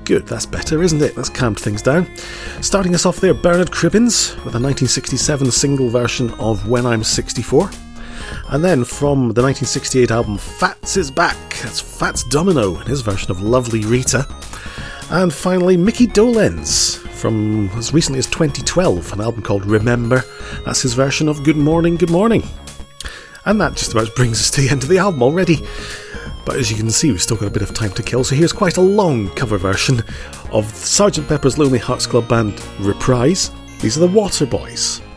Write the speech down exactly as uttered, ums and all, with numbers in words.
Good, that's better, isn't it? That's calmed things down. Starting us off there, Bernard Cribbins with a nineteen sixty-seven single version of When I'm sixty-four. And then from the nineteen sixty-eight album Fats Is Back, that's Fats Domino and his version of Lovely Rita. And finally, Mickey Dolenz from as recently as twenty twelve, an album called Remember. That's his version of Good Morning, Good Morning. And that just about brings us to the end of the album already. But as you can see, we've still got a bit of time to kill, so here's quite a long cover version of Sergeant Pepper's Lonely Hearts Club Band Reprise. These are the Waterboys.